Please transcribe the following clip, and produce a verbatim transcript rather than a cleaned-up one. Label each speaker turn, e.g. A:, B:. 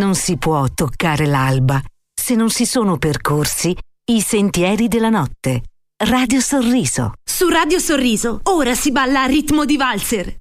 A: Non si può toccare l'alba se non si sono percorsi i sentieri della notte. Radio Sorriso.
B: Su Radio Sorriso, ora si balla a ritmo di valzer.